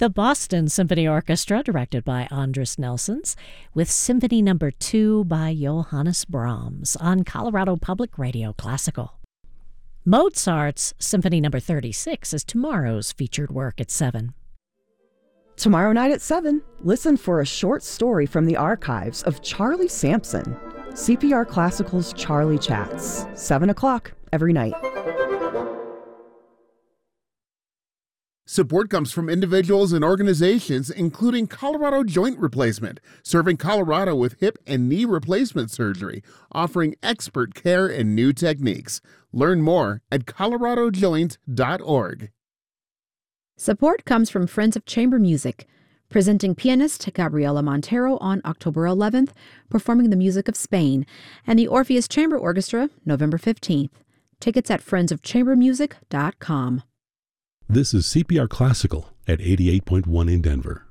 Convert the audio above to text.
The Boston Symphony Orchestra, directed by Andris Nelsons, with Symphony No. 2 by Johannes Brahms on Colorado Public Radio Classical. Mozart's Symphony No. 36 is tomorrow's featured work at 7. Tomorrow night at 7, listen for a short story from the archives of Charlie Sampson. CPR Classical's Charlie Chats, 7 o'clock every night. Support comes from individuals and organizations, including Colorado Joint Replacement, serving Colorado with hip and knee replacement surgery, offering expert care and new techniques. Learn more at coloradojoint.org. Support comes from Friends of Chamber Music, presenting pianist Gabriela Montero on October 11th, performing the music of Spain, and the Orpheus Chamber Orchestra November 15th. Tickets at friendsofchambermusic.com. This is CPR Classical at 88.1 in Denver.